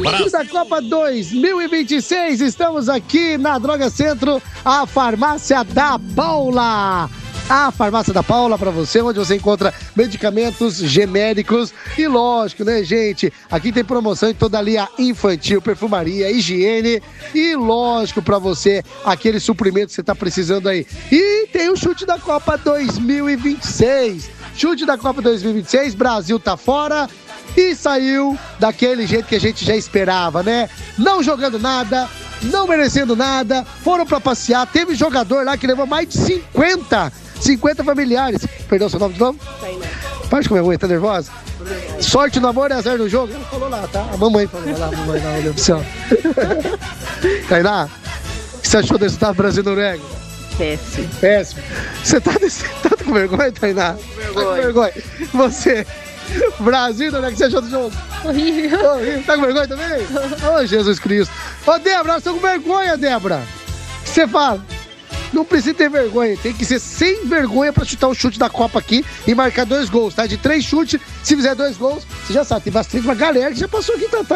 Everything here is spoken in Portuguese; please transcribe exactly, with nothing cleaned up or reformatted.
Chute da Copa dois mil e vinte e seis, estamos aqui na Droga Centro, a farmácia da Paula. A farmácia da Paula para você, onde você encontra medicamentos genéricos e lógico, né, gente? Aqui tem promoção em toda a linha infantil, perfumaria, higiene e lógico para você aquele suprimento que você tá precisando aí. E tem o Chute da Copa dois mil e vinte e seis. Chute da Copa dois mil e vinte e seis, Brasil tá fora e saiu daquele jeito que a gente já esperava, né? Não jogando nada, não merecendo nada, foram pra passear, teve jogador lá que levou mais de cinquenta, cinquenta familiares. Perdão seu nome de novo? Tainá. Para de comer ruim, tá nervosa? Sorte no amor e azar no jogo? Ela falou lá, tá? A mamãe falou lá, a mamãe lá, olha pro céu. Tainá, o que você achou do resultado Brasil-Noruega? Péssimo. Péssimo. Você tá, desse, tá com vergonha, Tainá? Vergonha. Tá com vergonha. Você, Brasil, Noruega, o que você achou do jogo? Horrível. Horrível. Tá com vergonha também? Ô, oh, Jesus Cristo. Ô, Débora, nós estamos com vergonha, Débora. O que você fala? Não precisa ter vergonha, tem que ser sem vergonha pra chutar o chute da Copa aqui e marcar dois gols, tá? De três chutes, se fizer dois gols, você já sabe, tem bastante uma galera que já passou aqui, tá? tá